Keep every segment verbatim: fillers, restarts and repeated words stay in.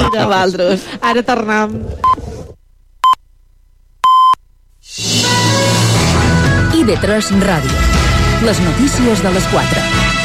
Nosaltres. Ara tornem. I V tres Ràdio. Les notícies de les quatre.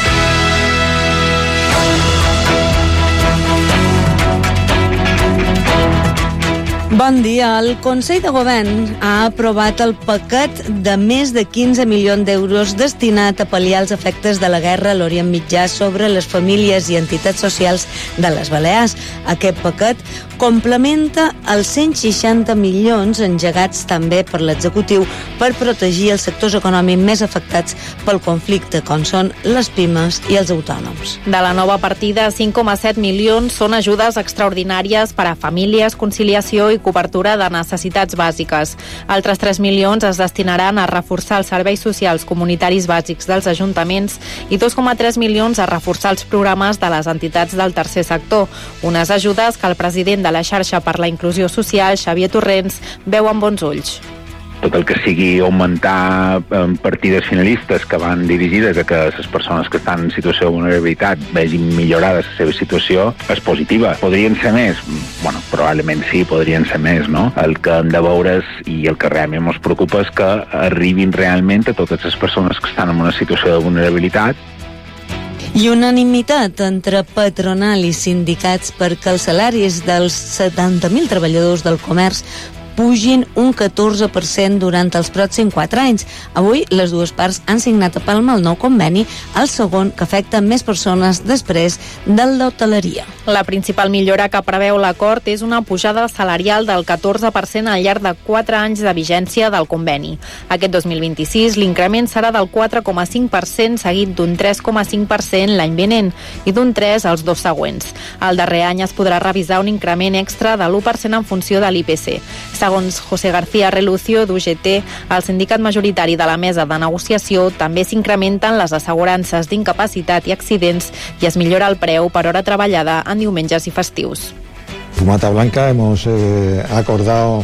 Bon dia. El Consell de Govern ha aprovat el paquet de més de quinze milions d'euros destinat a pal·liar els efectes de la guerra a l'Orient Mitjà sobre les famílies i entitats socials de les Balears. Aquest paquet complementa els cent seixanta milions engegats també per l'executiu per protegir els sectors econòmics més afectats pel conflicte, com són les pimes i els autònoms. De la nova partida, cinc coma set milions són ajudes extraordinàries per a famílies, conciliació i cobertura de necessitats bàsiques. Altres tres milions es destinaran a reforçar els serveis socials comunitaris bàsics dels ajuntaments i dos coma tres milions a reforçar els programes de les entitats del tercer sector. Unes ajudes que el president de la xarxa per la inclusió social, Xavier Torrents, veu amb bons ulls. Tot el que sigui augmentar eh, partides finalistes que van dirigides a que les persones que estan en situació de vulnerabilitat vegin millorada la seva situació és positiva. Podrien ser més? Bueno, probablement sí, podrien ser més, no? El que hem de veure és, i el que realment ens preocupa és que arribin realment a totes les persones que estan en una situació de vulnerabilitat. I unanimitat entre patronal i sindicats perquè els salaris dels setanta mil treballadors del comerç pugin un catorze per cent durant els pròxims quatre anys. Avui, les dues parts han signat a Palma el nou conveni, el segon que afecta més persones després del d'hoteleria. La principal millora que preveu l'acord és una pujada salarial del catorze per cent al llarg de quatre anys de vigència del conveni. Aquest dos mil vint-i-sis l'increment serà del quatre coma cinc per cent, seguit d'un tres coma cinc per cent l'any vinent i d'un tres als dos següents. El darrer any es podrà revisar un increment extra de l'u per cent en funció de l'I P C. Segons José García Relucio, d'U G T, el sindicat majoritari de la mesa de negociació, també s'incrementen les assegurances d'incapacitat i accidents i es millora el preu per hora treballada en diumenges y festivos. Fumata Blanca hemos eh, acordado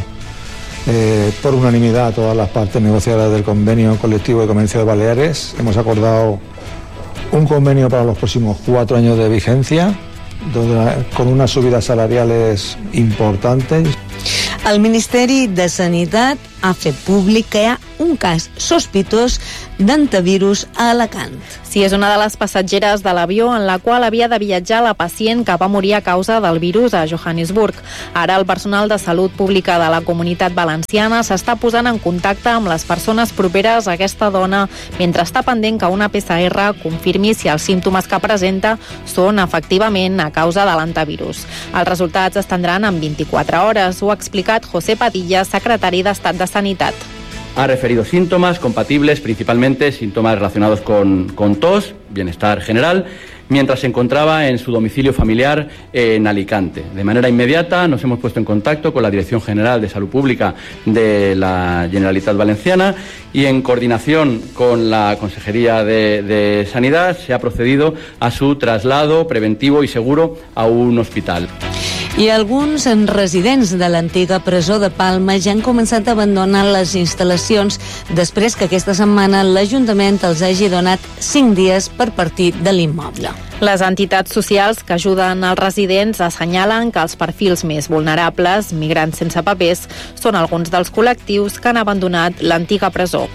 eh, por unanimidad a todas las partes negociadoras del convenio colectivo de comercio de Baleares. Hemos acordado un convenio para los próximos cuatro años de vigencia, donde, con unas subidas salariales importantes. El Ministeri de Sanitat ha fet públic que hi ha un cas sospitós d'antivirus a Alacant. Sí, és una de les passatgeres de l'avió en la qual havia de viatjar la pacient que va morir a causa del virus a Johannesburg. Ara el personal de salut pública de la Comunitat Valenciana s'està posant en contacte amb les persones properes a aquesta dona mentre està pendent que una P C R confirmi si els símptomes que presenta són efectivament a causa de l'antivirus. Els resultats es tindran en vint-i-quatre hores, ho ha explicat José Padilla, secretari d'Estat de Sanitat. Ha referido síntomas compatibles, principalmente síntomas relacionados con, con tos, bienestar general, mientras se encontraba en su domicilio familiar en Alicante. De manera inmediata nos hemos puesto en contacto con la Dirección General de Salud Pública de la Generalitat Valenciana y en coordinación con la Consejería de, de Sanidad se ha procedido a su traslado preventivo y seguro a un hospital. I alguns residents de l'antiga presó de Palma ja han començat a abandonar les instal·lacions després que aquesta setmana l'Ajuntament els hagi donat cinc dies per partir de l'immoble. Les entitats socials que ajuden els residents assenyalen que els perfils més vulnerables, migrants sense papers, són alguns dels col·lectius que han abandonat l'antiga presó.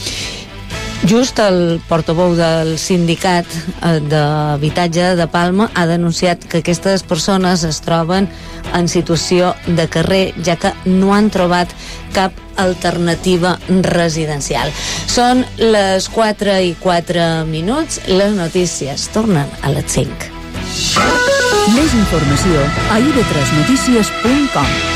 Just el portaveu del sindicat d'habitatge de Palma ha denunciat que aquestes persones es troben en situació de carrer, ja que no han trobat cap alternativa residencial. Són les quatre i quatre minuts, les notícies tornen a les cinc. Més informació a i v tres notícies punt com.